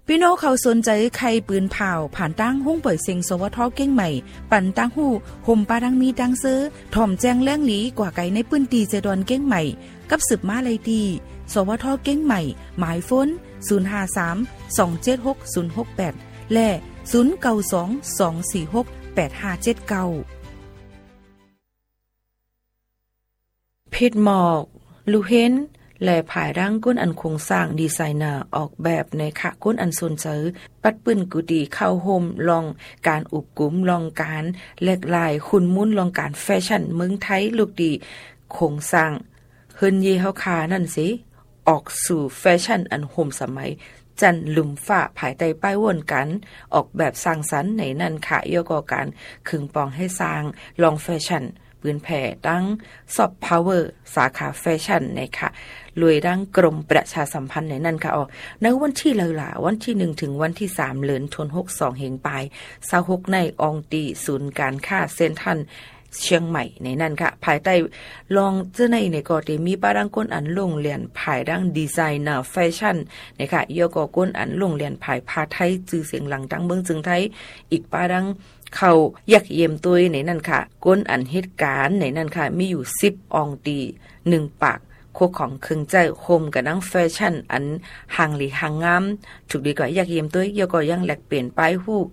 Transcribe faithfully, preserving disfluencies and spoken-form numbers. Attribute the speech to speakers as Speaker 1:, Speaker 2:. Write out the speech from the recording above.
Speaker 1: พี่น้องเขาสนใจใครปืนเผาผ่านตั้งห้องปล่อยเสียงสวทเก้งใหม่ปั่นตั้งหูห่มปาดังมีดังซื้อถ่อมแจ้งแล้งหลีกว่าไก่ในปื้นตีเจดอนเก้งใหม่กับสืบมาเลยดีสวทเก้งใหม่หมายฝนศูนย์ ห้า สาม สอง เจ็ด หก ศูนย์ หก แปดและศูนย์ เก้า สอง สอง สี่ หก แปด ห้า เจ็ด เก้าเพชรหมอกลูเห็นและผายร่างก้นอันโครงสร้างดีไซเนอร์ออกแบบในค่ะก้นอันสนเจอปัดปื้นกุดีเข้าโฮมลองการอุบกุมลองการแหลกลายคุณมุ้นลองการแฟชั่นเมืองไทยลูกดีโครงสร้างเฮินเยเฮาคานั่นสิออกสู่แฟชั่นอันโฮมสมัยจันลุมฝ่าภายใต้ป้ายวนกันออกแบบสร้างสรรค์ในนั่นค่ะย่อก่อการขึงปองให้สร้างลองแฟชั่นปืนแผ่ดังซอฟต์พาวเวอร์สาขาแฟชั่นนะคะรวยดังกรมประชาสัมพันธ์ในนั่นค่ะอ๋อในวันที่เลล่ะวันที่หนึ่งถึงวันที่สามเดือนธันวาคมหกสิบสองเฮงปลายยี่สิบหกในอองตีศูนย์การค้าเซ็นทรัลเชียงใหม่ในนั่นค่ะภายใต้ลองเจ้าในในก็ได้มีป้าดังก้นอันโรงเรียนภายดังดีไซเนอร์แฟชั่นนะคะย่อก็ก้นอันโรงเรียนภายพาไทยจื่อเสียงหลังดังเมืองจึงไทยอีกป้าดังเขายักเยี่ยมตัวในนั่นค่ะก้นอันเหตุการณ์ในนั่นค่ะมีอยู่สิบอองตีหนึ่งปากโคของเครื่องใจโฮมกับนังแฟชั่นอันห่างหลีห่างงามถูกดีกว่ายักเยี่ยมตัวย่อก็ยังแลกเปลี่ยนป้ายฮู้